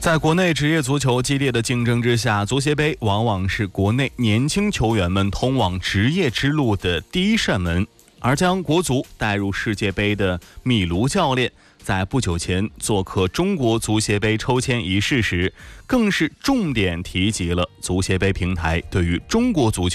在国内职业足球激烈的竞争之下，足协杯往往是国内年轻球员们通往职业之路的第一扇门。而将国足带入世界杯的米卢教练，在不久前做客中国足协杯抽签仪式时，更是重点提及了足协杯平台对于中国足球